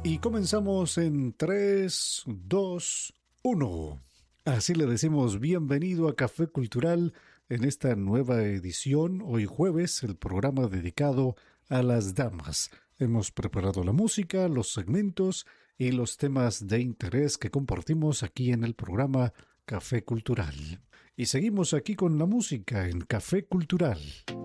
Y comenzamos en 3, 2, 1. Así le decimos bienvenido a Café Cultural en esta nueva edición, hoy jueves, el programa dedicado a las damas. Hemos preparado la música, los segmentos y los temas de interés que compartimos aquí en el programa Café Cultural. Y seguimos aquí con la música en Café Cultural.